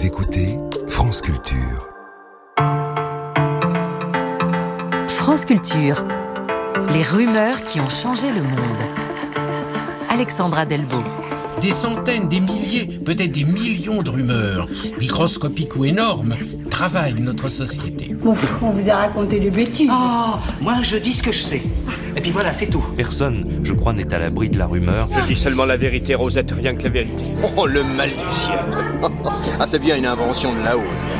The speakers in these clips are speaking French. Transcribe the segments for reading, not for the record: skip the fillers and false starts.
Vous écoutez France Culture. France Culture. Les rumeurs qui ont changé le monde. Alexandra Delbo. Des centaines, des milliers, peut-être des millions de rumeurs, microscopiques ou énormes, travaillent notre société. Bon, on vous a raconté des bêtises. Oh, moi je dis ce que je sais. Et puis voilà, c'est tout. Personne, je crois, n'est à l'abri de la rumeur. Je dis seulement la vérité, Rosette, rien que la vérité. Oh, le mal du ciel. Ah, c'est bien une invention de là-haut, ça.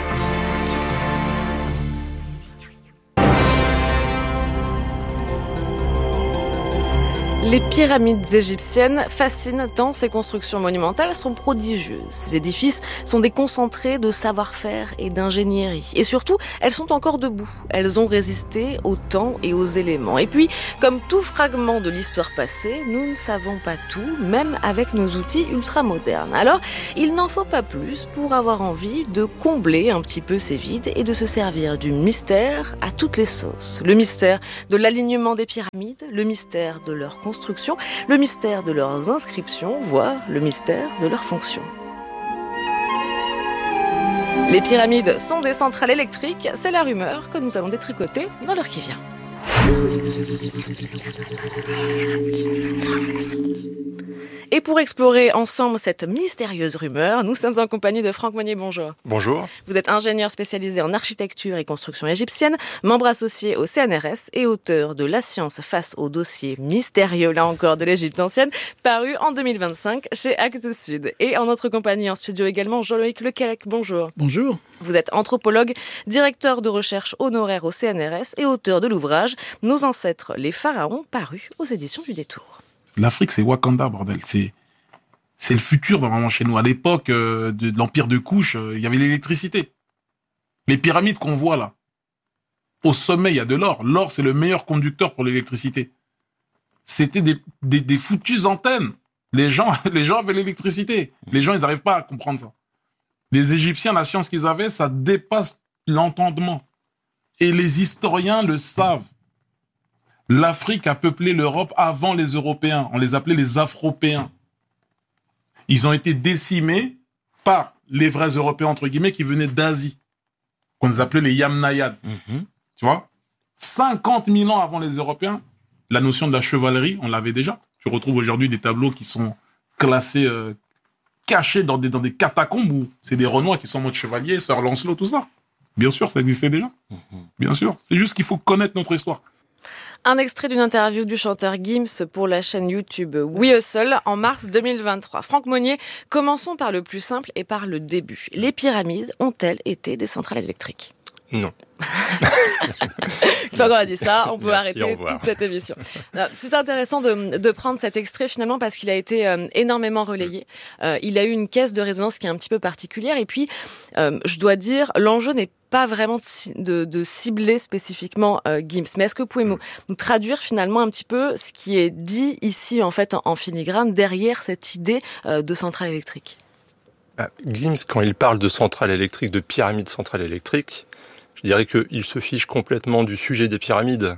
Les pyramides égyptiennes fascinent tant ces constructions monumentales sont prodigieuses. Ces édifices sont des concentrés de savoir-faire et d'ingénierie. Et surtout, elles sont encore debout. Elles ont résisté au temps et aux éléments. Et puis, comme tout fragment de l'histoire passée, nous ne savons pas tout, même avec nos outils ultramodernes. Alors, il n'en faut pas plus pour avoir envie de combler un petit peu ces vides et de se servir du mystère à toutes les sauces. Le mystère de l'alignement des pyramides, le mystère de leur construction, le mystère de leurs inscriptions, voire le mystère de leurs fonctions. Les pyramides sont des centrales électriques, c'est la rumeur que nous allons détricoter dans l'heure qui vient. Et pour explorer ensemble cette mystérieuse rumeur, nous sommes en compagnie de Franck Monnier. Bonjour. Bonjour. Vous êtes ingénieur spécialisé en architecture et construction égyptienne, membre associé au CNRS et auteur de La science face au dossier mystérieux, là encore, de l'Égypte ancienne, paru en 2025 chez Actes Sud. Et en notre compagnie en studio également, Jean-Loïc Lequelec. Bonjour. Bonjour. Vous êtes anthropologue, directeur de recherche honoraire au CNRS et auteur de l'ouvrage Nos ancêtres, les pharaons, paru aux éditions du Détour. L'Afrique, c'est Wakanda, bordel. C'est le futur, normalement, chez nous. À l'époque de l'Empire de Couche, il y avait l'électricité. Les pyramides qu'on voit, là. Au sommet, il y a de l'or. L'or, c'est le meilleur conducteur pour l'électricité. C'était des foutues antennes. Les gens avaient l'électricité. Les gens, ils n'arrivent pas à comprendre ça. Les Égyptiens, la science qu'ils avaient, ça dépasse l'entendement. Et les historiens le savent. L'Afrique a peuplé l'Europe avant les Européens. On les appelait les Afropéens. Ils ont été décimés par les vrais Européens, entre guillemets, qui venaient d'Asie. Qu'on les appelait les Yamnayades. Tu vois? 50 000 ans avant les Européens, la notion de la chevalerie, on l'avait déjà. Tu retrouves aujourd'hui des tableaux qui sont classés, cachés dans des catacombes où c'est des Renois qui sont en mode chevalier, Sir Lancelot, tout ça. Bien sûr, ça existait déjà. Bien sûr. C'est juste qu'il faut connaître notre histoire. Un extrait d'une interview du chanteur Gims pour la chaîne YouTube We Hustle en mars 2023. Franck Monnier, commençons par le plus simple et par le début. Les pyramides ont-elles été des centrales électriques ? Non. Une fois qu'on a dit ça, on peut Merci, arrêter toute cette émission. C'est intéressant de prendre cet extrait finalement parce qu'il a été énormément relayé. Il a eu une caisse de résonance qui est un petit peu particulière et puis, je dois dire, l'enjeu n'est pas vraiment de cibler spécifiquement Gims. Mais est-ce que vous pouvez nous traduire finalement un petit peu ce qui est dit ici en fait en filigrane derrière cette idée de centrale électrique ? Gims, quand il parle de centrale électrique, de pyramide centrale électrique, je dirais qu'il se fiche complètement du sujet des pyramides.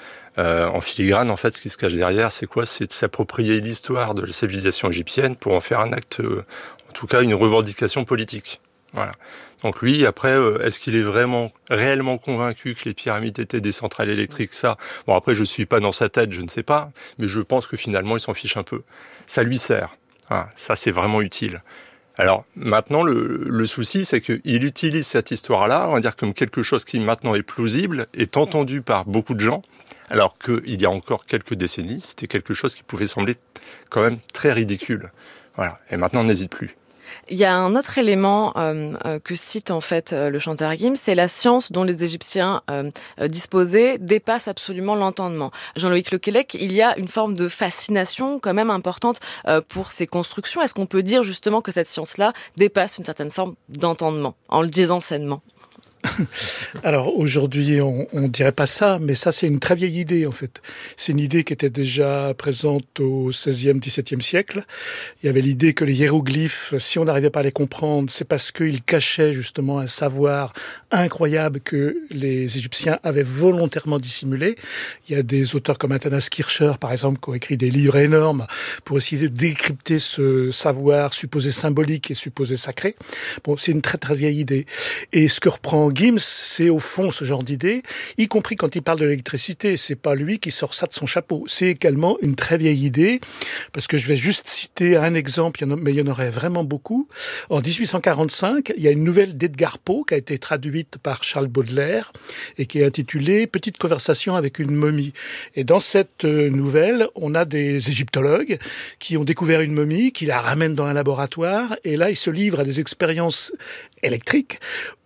En filigrane, en fait, ce qui se cache derrière, c'est quoi ? C'est de s'approprier l'histoire de la civilisation égyptienne pour en faire un acte, en tout cas une revendication politique. Voilà. Donc lui, après, est-ce qu'il est réellement convaincu que les pyramides étaient des centrales électriques ? Ça, bon, après, je suis pas dans sa tête, je ne sais pas, mais je pense que finalement, il s'en fiche un peu. Ça lui sert. Ah, ça, c'est vraiment utile. Alors maintenant, le souci, c'est qu'il utilise cette histoire-là, on va dire comme quelque chose qui maintenant est plausible, est entendu par beaucoup de gens, alors qu'il y a encore quelques décennies, c'était quelque chose qui pouvait sembler quand même très ridicule. Voilà. Et maintenant, on n'hésite plus. Il y a un autre élément que cite en fait le chanteur Gims, c'est la science dont les Égyptiens disposaient dépasse absolument l'entendement. Jean-Loïc Lequelec, il y a une forme de fascination quand même importante pour ces constructions. Est-ce qu'on peut dire justement que cette science-là dépasse une certaine forme d'entendement, en le disant sainement ? Alors aujourd'hui, on dirait pas ça, mais ça c'est une très vieille idée en fait. C'est une idée qui était déjà présente au XVIe, XVIIe siècle. Il y avait l'idée que les hiéroglyphes, si on n'arrivait pas à les comprendre, c'est parce qu'ils cachaient justement un savoir incroyable que les Égyptiens avaient volontairement dissimulé. Il y a des auteurs comme Athanas Kircher, par exemple, qui ont écrit des livres énormes pour essayer de décrypter ce savoir supposé symbolique et supposé sacré. Bon, c'est une très très vieille idée. Et ce que reprend Gims, c'est au fond ce genre d'idée, y compris quand il parle de l'électricité. C'est pas lui qui sort ça de son chapeau. C'est également une très vieille idée, parce que je vais juste citer un exemple, mais il y en aurait vraiment beaucoup. En 1845, il y a une nouvelle d'Edgar Poe qui a été traduite par Charles Baudelaire et qui est intitulée « Petite conversation avec une momie ». Et dans cette nouvelle, on a des égyptologues qui ont découvert une momie, qui la ramènent dans un laboratoire, et là, ils se livrent à des expériences électriques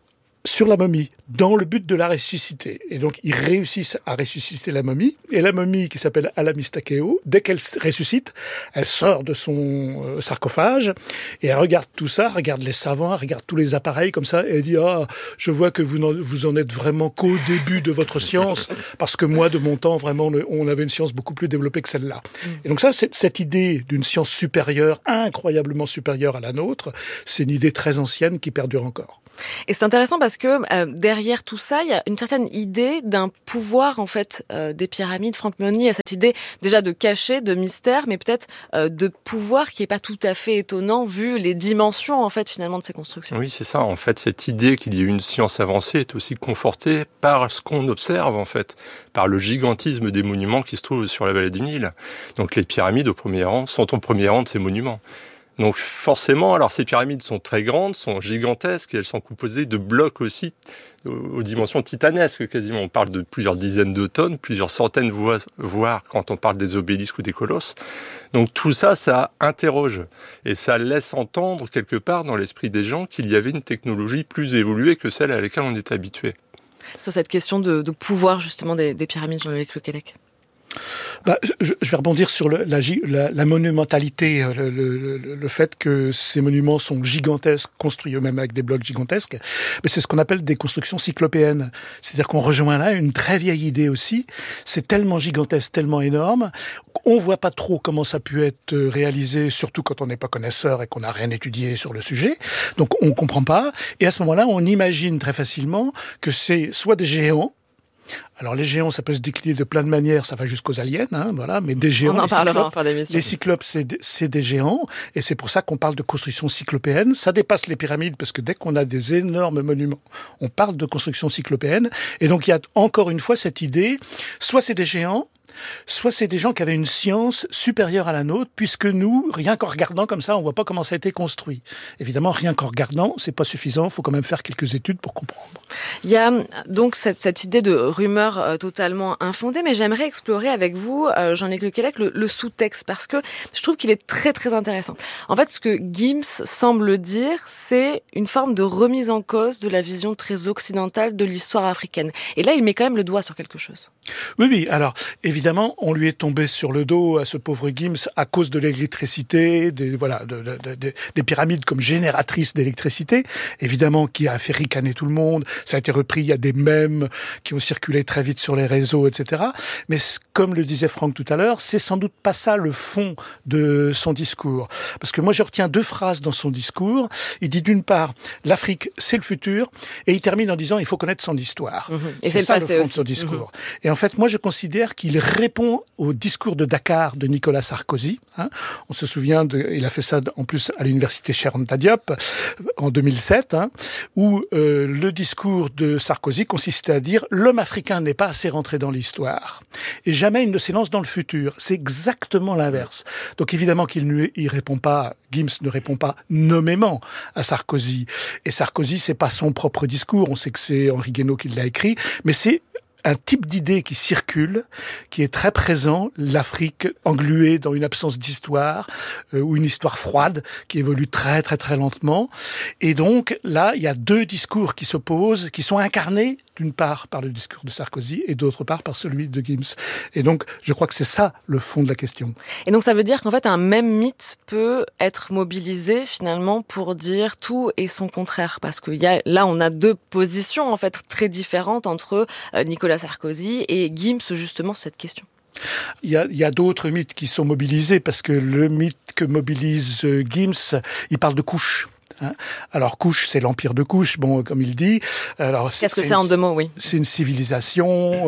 sur la momie, dans le but de la ressusciter. Et donc, ils réussissent à ressusciter la momie. Et la momie, qui s'appelle Alamistakeo, dès qu'elle ressuscite, elle sort de son sarcophage et elle regarde tout ça, regarde les savants, elle regarde tous les appareils comme ça, et elle dit « Ah, je vois que vous en êtes vraiment qu'au début de votre science, parce que moi, de mon temps, vraiment, on avait une science beaucoup plus développée que celle-là. » Et donc ça, cette idée d'une science supérieure, incroyablement supérieure à la nôtre, c'est une idée très ancienne qui perdure encore. Et c'est intéressant parce que derrière tout ça, il y a une certaine idée d'un pouvoir en fait des pyramides. Franck Meunier a cette idée déjà de cachet, de mystère, mais peut-être de pouvoir qui est pas tout à fait étonnant vu les dimensions en fait finalement de ces constructions. Oui, c'est ça. En fait, cette idée qu'il y ait une science avancée est aussi confortée par ce qu'on observe en fait, par le gigantisme des monuments qui se trouvent sur la vallée du Nil. Donc les pyramides au premier rang sont au premier rang de ces monuments. Donc forcément, alors ces pyramides sont très grandes, sont gigantesques et elles sont composées de blocs aussi aux dimensions titanesques quasiment. On parle de plusieurs dizaines de tonnes, plusieurs centaines, voire quand on parle des obélisques ou des colosses. Donc tout ça, ça interroge et ça laisse entendre quelque part dans l'esprit des gens qu'il y avait une technologie plus évoluée que celle à laquelle on est habitué. Sur cette question de pouvoir justement des pyramides, Jean-Luc Lequelec. Je vais rebondir sur la monumentalité, le fait que ces monuments sont gigantesques, construits eux-mêmes avec des blocs gigantesques. Mais c'est ce qu'on appelle des constructions cyclopéennes. C'est-à-dire qu'on rejoint là une très vieille idée aussi. C'est tellement gigantesque, tellement énorme. On voit pas trop comment ça a pu être réalisé, surtout quand on n'est pas connaisseur et qu'on n'a rien étudié sur le sujet. Donc on comprend pas. Et à ce moment-là, on imagine très facilement que c'est soit des géants. Alors les géants, ça peut se décliner de plein de manières, ça va jusqu'aux aliens, voilà. Mais des géants, on en parlera en fin d'émission. Les cyclopes, c'est des géants, et c'est pour ça qu'on parle de construction cyclopéenne. Ça dépasse les pyramides, parce que dès qu'on a des énormes monuments, on parle de construction cyclopéenne. Et donc il y a encore une fois cette idée, soit c'est des géants, soit c'est des gens qui avaient une science supérieure à la nôtre, puisque nous, rien qu'en regardant comme ça, on voit pas comment ça a été construit. Évidemment, rien qu'en regardant, c'est pas suffisant, il faut quand même faire quelques études pour comprendre. Il y a donc cette idée de rumeur totalement infondée, mais j'aimerais explorer avec vous, Jean-Luc Lequelec, le sous-texte, parce que je trouve qu'il est très très intéressant. En fait, ce que Gims semble dire, c'est une forme de remise en cause de la vision très occidentale de l'histoire africaine. Et là, il met quand même le doigt sur quelque chose. Oui, alors, évidemment, on lui est tombé sur le dos à ce pauvre Gims à cause de l'électricité, des pyramides comme génératrices d'électricité, évidemment, qui a fait ricaner tout le monde. Ça a été repris, il y a des mèmes qui ont circulé très vite sur les réseaux, etc. Mais comme le disait Franck tout à l'heure, c'est sans doute pas ça le fond de son discours. Parce que moi, je retiens deux phrases dans son discours. Il dit d'une part, l'Afrique, c'est le futur, et il termine en disant, il faut connaître son histoire. Et c'est ça le fond de aussi. son discours. Et en fait, moi, je considère qu'il répond au discours de Dakar de Nicolas Sarkozy. On se souvient, il a fait ça en plus à l'université Cheikh Anta Diop en 2007, où le discours de Sarkozy consistait à dire « L'homme africain n'est pas assez rentré dans l'histoire et jamais il ne s'élance dans le futur ». C'est exactement l'inverse. Donc évidemment qu'il répond pas, Gims ne répond pas nommément à Sarkozy. Et Sarkozy, c'est pas son propre discours. On sait que c'est Henri Guénaud qui l'a écrit, mais c'est un type d'idée qui circule, qui est très présent, l'Afrique engluée dans une absence d'histoire, ou une histoire froide, qui évolue très très très lentement. Et donc là, il y a deux discours qui s'opposent, qui sont incarnés d'une part par le discours de Sarkozy et d'autre part par celui de Gims. Et donc, je crois que c'est ça le fond de la question. Et donc, ça veut dire qu'en fait, un même mythe peut être mobilisé finalement pour dire tout et son contraire. Parce que là, on a deux positions en fait très différentes entre Nicolas Sarkozy et Gims justement sur cette question. Il y a d'autres mythes qui sont mobilisés parce que le mythe que mobilise Gims, il parle de couches. Alors Couche, c'est l'empire de Couche, bon, comme il dit. Alors, qu'est-ce que c'est en 2 mots, oui? C'est une civilisation,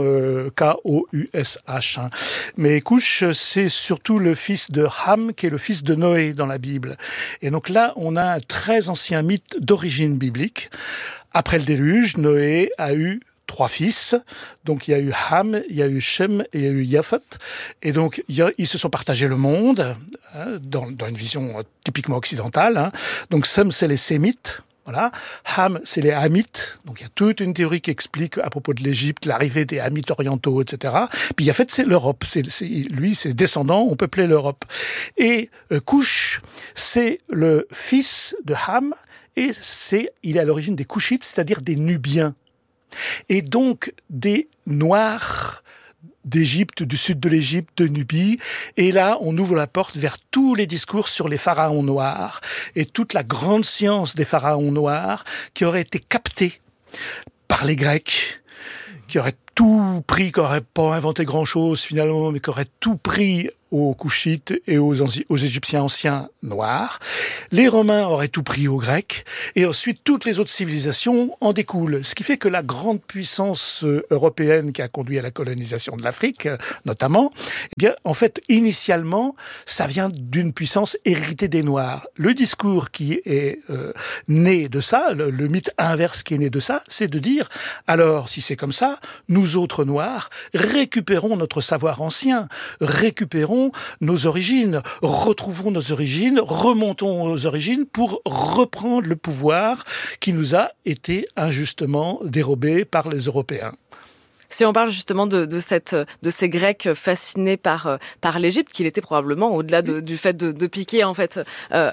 K-O-U-S-H. Mais Couche, c'est surtout le fils de Ham, qui est le fils de Noé dans la Bible. Et donc là, on a un très ancien mythe d'origine biblique. Après le déluge, Noé a eu 3 fils. Donc, il y a eu Ham, il y a eu Shem et il y a eu Japhet. Et donc, ils se sont partagés le monde, dans une vision typiquement occidentale. Donc, Sem, c'est les Sémites. Voilà. Ham, c'est les Hamites. Donc, il y a toute une théorie qui explique, à propos de l'Égypte, l'arrivée des Hamites orientaux, etc. Puis, Japhet, c'est l'Europe. Lui, ses descendants ont peuplé l'Europe. Et Couche, c'est le fils de Ham. Et il est à l'origine des Couchites, c'est-à-dire des Nubiens. Et donc des Noirs d'Égypte, du sud de l'Égypte, de Nubie. Et là, on ouvre la porte vers tous les discours sur les pharaons noirs et toute la grande science des pharaons noirs qui aurait été captée par les Grecs, qui auraient tout pris, qui n'auraient pas inventé grand-chose finalement, mais qui auraient tout pris aux Couchites et aux Égyptiens anciens noirs. Les Romains auraient tout pris aux Grecs, et ensuite toutes les autres civilisations en découlent. Ce qui fait que la grande puissance européenne qui a conduit à la colonisation de l'Afrique, notamment, eh bien, en fait, initialement, ça vient d'une puissance héritée des Noirs. Le discours qui est né de ça, le mythe inverse qui est né de ça, c'est de dire, alors, si c'est comme ça, nous autres Noirs, récupérons notre savoir ancien, récupérons nos origines, retrouvons nos origines, remontons aux origines pour reprendre le pouvoir qui nous a été injustement dérobé par les Européens. Si on parle justement de ces Grecs fascinés par l'Égypte, qu'il était probablement au-delà du fait de piquer en fait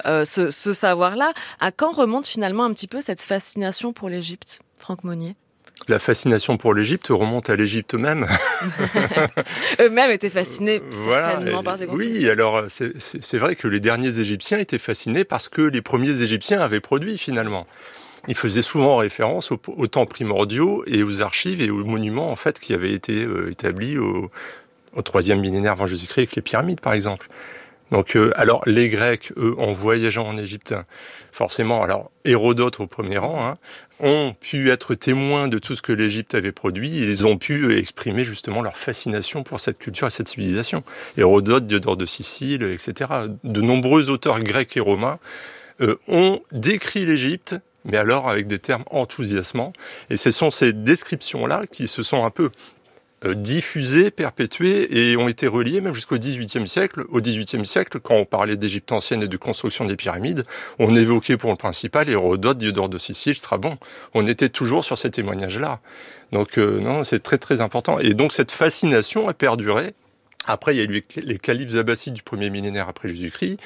ce savoir-là, à quand remonte finalement un petit peu cette fascination pour l'Égypte, Franck Monnier? La fascination pour l'Égypte remonte à l'Égypte eux-mêmes. Eux-mêmes étaient fascinés certainement par ces constructions. Oui, alors c'est vrai que les derniers Égyptiens étaient fascinés parce que les premiers Égyptiens avaient produit finalement. Ils faisaient souvent référence aux temps primordiaux et aux archives et aux monuments en fait qui avaient été établis au 3e millénaire avant Jésus-Christ avec les pyramides par exemple. Donc, alors les Grecs, eux, en voyageant en Égypte, forcément, alors Hérodote au premier rang, ont pu être témoins de tout ce que l'Égypte avait produit. Et ils ont pu exprimer justement leur fascination pour cette culture et cette civilisation. Hérodote, Diodore de Sicile, etc. De nombreux auteurs grecs et romains ont décrit l'Égypte, mais alors avec des termes enthousiasmants. Et ce sont ces descriptions-là qui se sont un peu diffusées, perpétuées et ont été reliées même jusqu'au XVIIIe siècle. Au XVIIIe siècle, quand on parlait d'Égypte ancienne et de construction des pyramides, on évoquait pour le principal Hérodote, Diodore de Sicile, Strabon. On était toujours sur ces témoignages-là. Donc non, c'est très très important. Et donc cette fascination a perduré. Après, il y a eu les califes abbassides du 1er millénaire après Jésus-Christ.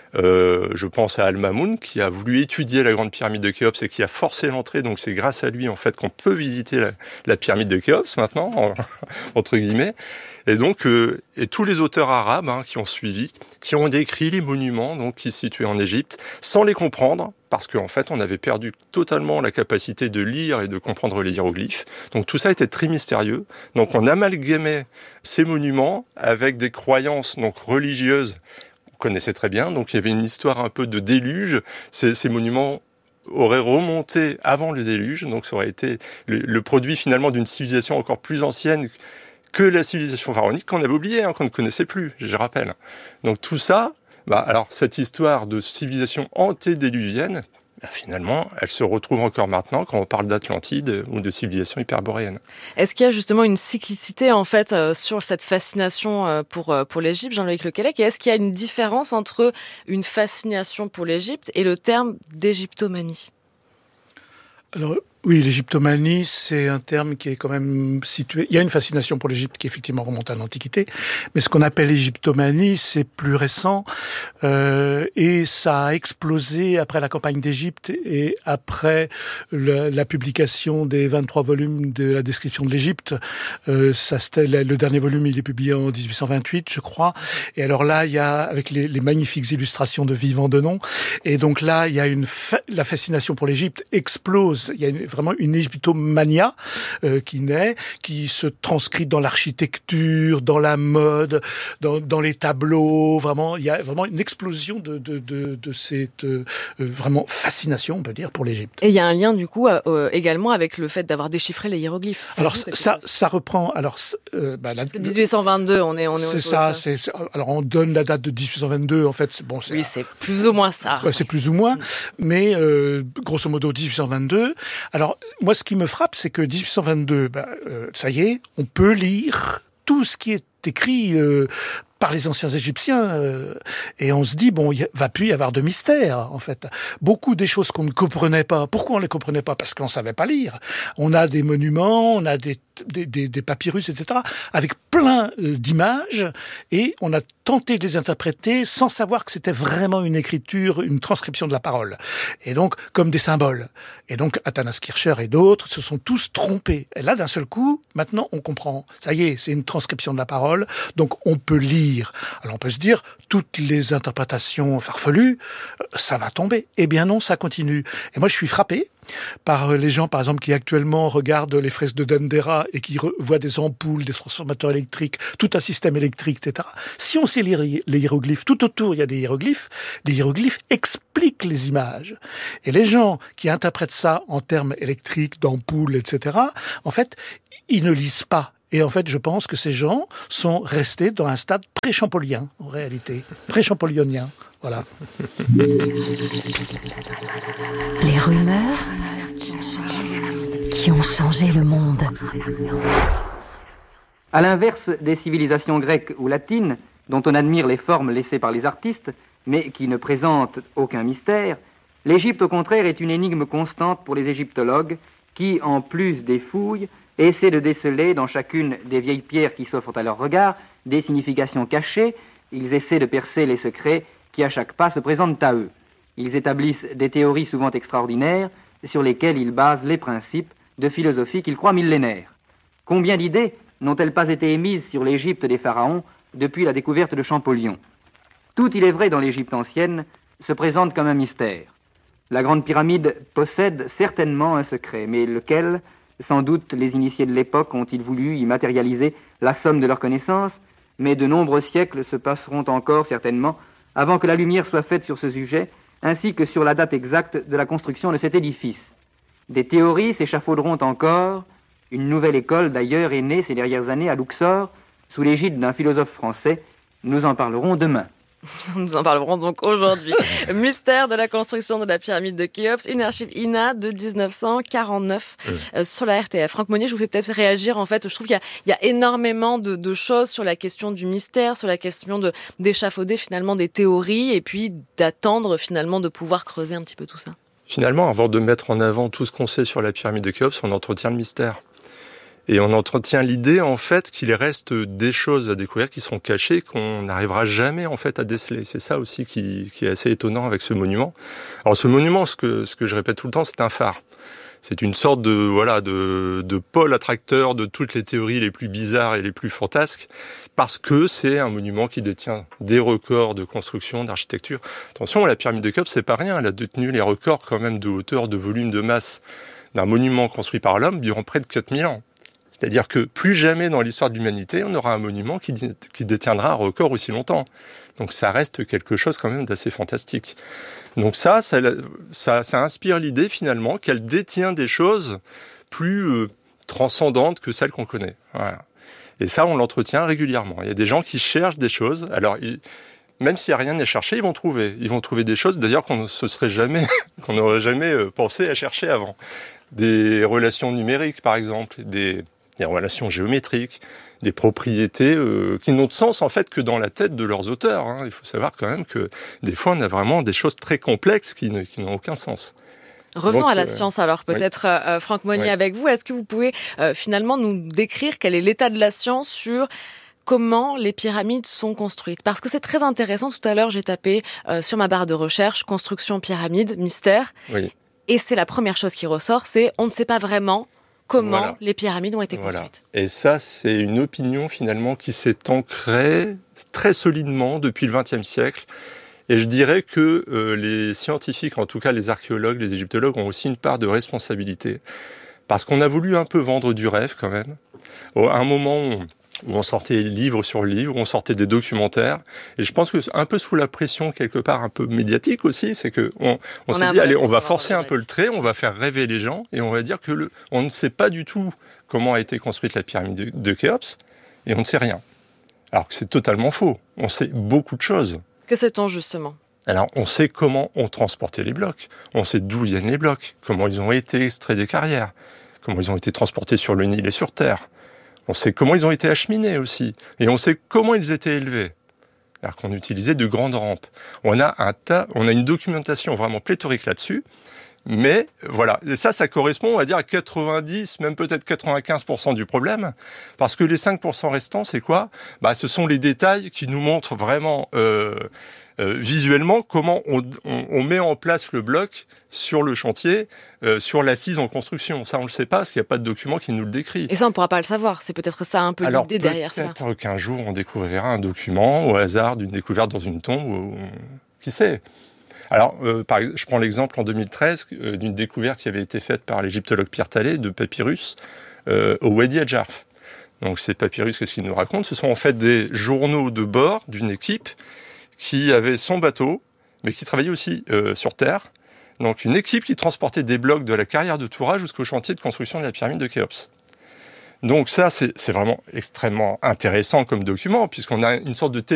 Je pense à Al-Mamoun qui a voulu étudier la grande pyramide de Khéops et qui a forcé l'entrée. Donc c'est grâce à lui en fait qu'on peut visiter la pyramide de Khéops maintenant, entre guillemets. Et donc et tous les auteurs arabes qui ont suivi, qui ont décrit les monuments donc qui se situaient en Égypte, sans les comprendre, parce qu'en fait on avait perdu totalement la capacité de lire et de comprendre les hiéroglyphes. Donc tout ça était très mystérieux. Donc on amalgamait ces monuments avec des croyances donc religieuses. Connaissait très bien, donc il y avait une histoire un peu de déluge. Ces monuments auraient remonté avant le déluge, donc ça aurait été le produit finalement d'une civilisation encore plus ancienne que la civilisation pharaonique qu'on avait oubliée, qu'on ne connaissait plus, je rappelle. Donc tout ça, alors cette histoire de civilisation antédéluvienne, finalement, elle se retrouve encore maintenant quand on parle d'Atlantide ou de civilisation hyperboréenne. Est-ce qu'il y a justement une cyclicité en fait sur cette fascination pour l'Égypte, Jean-Loïc Lequelec, et est-ce qu'il y a une différence entre une fascination pour l'Égypte et le terme d'égyptomanie ? Alors, Oui, l'égyptomanie, c'est un terme qui est quand même situé. Il y a une fascination pour l'Égypte qui effectivement remonte à l'Antiquité, mais ce qu'on appelle l'égyptomanie, c'est plus récent et ça a explosé après la campagne d'Égypte et après la publication des 23 volumes de la description de l'Égypte. Ça, c'était le dernier volume, il est publié en 1828, je crois. Et alors là, il y a avec les magnifiques illustrations de Vivant Denon, et donc là, il y a la fascination pour l'Égypte explose. Il y a vraiment une égyptomania qui naît, qui se transcrit dans l'architecture, dans la mode, dans les tableaux. Vraiment, il y a vraiment une explosion de cette vraiment fascination, on peut dire, pour l'Égypte. Et il y a un lien du coup également avec le fait d'avoir déchiffré les hiéroglyphes. Alors ça reprend. Alors 1822, on est. C'est ça. Alors on donne la date de 1822. En fait, c'est plus ou moins ça. Ouais, c'est plus ou moins, mais grosso modo 1822. Alors moi, ce qui me frappe, c'est que 1822, ça y est, on peut lire tout ce qui est écrit par les anciens Égyptiens, et on se dit, il va plus y avoir de mystère, en fait. Beaucoup des choses qu'on ne comprenait pas. Pourquoi on les comprenait pas? Parce qu'on savait pas lire. On a des monuments, on a des papyrus, etc., avec plein d'images, et on a tenté de les interpréter sans savoir que c'était vraiment une écriture, une transcription de la parole. Et donc, comme des symboles. Et donc, Athanas Kircher et d'autres se sont tous trompés. Et là, d'un seul coup, maintenant, on comprend. Ça y est, c'est une transcription de la parole, donc on peut lire. Alors, on peut se dire, toutes les interprétations farfelues, ça va tomber. Eh bien non, ça continue. Et moi, je suis frappé par les gens, par exemple, qui actuellement regardent les fresques de Dendera et qui voient des ampoules, des transformateurs électriques, tout un système électrique, etc. Si on sait lire les hiéroglyphes, tout autour, il y a des hiéroglyphes. Les hiéroglyphes expliquent les images. Et les gens qui interprètent ça en termes électriques, d'ampoules, etc., en fait, ils ne lisent pas. Et en fait, je pense que ces gens sont restés dans un stade pré-champollien, en réalité. Pré-champollionien. Voilà. Les rumeurs qui ont changé le monde. À l'inverse des civilisations grecques ou latines, dont on admire les formes laissées par les artistes, mais qui ne présentent aucun mystère, l'Égypte, au contraire, est une énigme constante pour les égyptologues qui, en plus des fouilles, essaient de déceler dans chacune des vieilles pierres qui s'offrent à leur regard des significations cachées. Ils essaient de percer les secrets qui, à chaque pas, se présentent à eux. Ils établissent des théories souvent extraordinaires sur lesquelles ils basent les principes de philosophie qu'ils croient millénaires. Combien d'idées n'ont-elles pas été émises sur l'Égypte des pharaons depuis la découverte de Champollion? Tout, il est vrai, dans l'Égypte ancienne, se présente comme un mystère. La Grande Pyramide possède certainement un secret, mais lequel? Sans doute les initiés de l'époque ont-ils voulu y matérialiser la somme de leurs connaissances, mais de nombreux siècles se passeront encore certainement avant que la lumière soit faite sur ce sujet, ainsi que sur la date exacte de la construction de cet édifice. Des théories s'échafauderont encore. Une nouvelle école, d'ailleurs, est née ces dernières années à Luxor, sous l'égide d'un philosophe français. Nous en parlerons demain. Nous en parlerons donc aujourd'hui. Mystère de la construction de la pyramide de Khéops, une archive INA de 1949 sur la RTF. Franck Monnier, je vous fais peut-être réagir. En fait, je trouve qu'il y a énormément de choses sur la question du mystère, sur la question d'échafauder finalement des théories et puis d'attendre finalement de pouvoir creuser un petit peu tout ça. Finalement, avant de mettre en avant tout ce qu'on sait sur la pyramide de Khéops, on entretient le mystère. Et on entretient l'idée, en fait, qu'il reste des choses à découvrir qui sont cachées, qu'on n'arrivera jamais, en fait, à déceler. C'est ça aussi qui est assez étonnant avec ce monument. Alors, ce monument, ce que je répète tout le temps, c'est un phare. C'est une sorte de pôle attracteur de toutes les théories les plus bizarres et les plus fantasques, parce que c'est un monument qui détient des records de construction, d'architecture. Attention, la pyramide de Khéops, c'est pas rien. Elle a détenu les records, quand même, de hauteur, de volume, de masse d'un monument construit par l'homme durant près de 4000 ans. C'est-à-dire que plus jamais dans l'histoire de l'humanité, on aura un monument qui détiendra un record aussi longtemps. Donc ça reste quelque chose quand même d'assez fantastique. Donc ça inspire l'idée finalement qu'elle détient des choses plus transcendantes que celles qu'on connaît. Voilà. Et ça, on l'entretient régulièrement. Il y a des gens qui cherchent des choses. Alors, même s'il n'y a rien à chercher, ils vont trouver des choses d'ailleurs qu'on n'aurait jamais pensé à chercher avant. Des relations numériques, par exemple, des relations géométriques, des propriétés qui n'ont de sens en fait que dans la tête de leurs auteurs. Hein. Il faut savoir quand même que des fois on a vraiment des choses très complexes qui n'ont aucun sens. Revenons Donc, à la science alors, peut-être Franck Monnier avec vous. Est-ce que vous pouvez finalement nous décrire quel est l'état de la science sur comment les pyramides sont construites? Parce que c'est très intéressant. Tout à l'heure, j'ai tapé sur ma barre de recherche « Construction pyramide, mystère ». Oui. Et c'est la première chose qui ressort, c'est on ne sait pas vraiment comment les pyramides ont été construites. Et ça, c'est une opinion finalement qui s'est ancrée très solidement depuis le XXe siècle. Et je dirais que les scientifiques, en tout cas les archéologues, les égyptologues, ont aussi une part de responsabilité. Parce qu'on a voulu un peu vendre du rêve quand même. À un moment où on sortait livre sur livre, on sortait des documentaires. Et je pense que un peu sous la pression quelque part un peu médiatique aussi, c'est que on s'est dit, allez, on va forcer un peu le trait, on va faire rêver les gens et on va dire que on ne sait pas du tout comment a été construite la pyramide de Khéops et on ne sait rien. Alors que c'est totalement faux. On sait beaucoup de choses. Que sait-on justement ? Alors, on sait comment on transportait les blocs. On sait d'où viennent les blocs, comment ils ont été extraits des carrières, comment ils ont été transportés sur le Nil et sur Terre. On sait comment ils ont été acheminés aussi. Et on sait comment ils étaient élevés. Alors qu'on utilisait de grandes rampes. On a une documentation vraiment pléthorique là-dessus. Mais voilà, et ça correspond, on va dire, à 90, même peut-être 95% du problème. Parce que les 5% restants, c'est quoi ? Ce sont les détails qui nous montrent vraiment visuellement comment on met en place le bloc sur le chantier, sur l'assise en construction. Ça, on le sait pas, parce qu'il n'y a pas de document qui nous le décrit. Et ça, on ne pourra pas le savoir. C'est peut-être ça un peu l'idée derrière ça. Alors peut-être qu'un jour, on découvrira un document au hasard d'une découverte dans une tombe, qui sait ? Alors, je prends l'exemple en 2013 d'une découverte qui avait été faite par l'égyptologue Pierre Tallet de papyrus au Wadi Adjarf. Donc ces papyrus, qu'est-ce qu'ils nous racontent ? Ce sont en fait des journaux de bord d'une équipe qui avait son bateau, mais qui travaillait aussi sur Terre. Donc une équipe qui transportait des blocs de la carrière de Toura jusqu'au chantier de construction de la pyramide de Khéops. Donc ça, c'est vraiment extrêmement intéressant comme document, puisqu'on a une sorte de